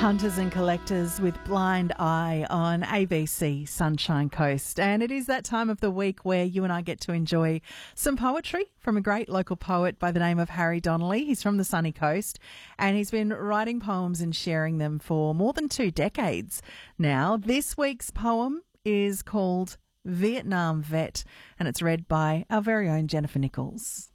Hunters and Collectors with Blind Eye on ABC Sunshine Coast. And it is that time of the week where you and I get to enjoy some poetry from a great local poet by the name of Harry Donnelly. He's from the sunny coast and he's been writing poems and sharing them for more than 2 decades now. This week's poem is called Vietnam Vet and it's read by our very own Jennifer Nichols.